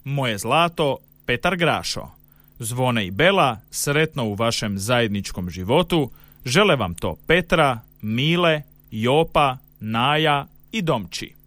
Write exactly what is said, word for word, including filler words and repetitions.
Moje zlato, Petar Grašo. Zvone i Bela, sretno u vašem zajedničkom životu, žele vam to Petra, Mile, Jopa, Naja i Domči.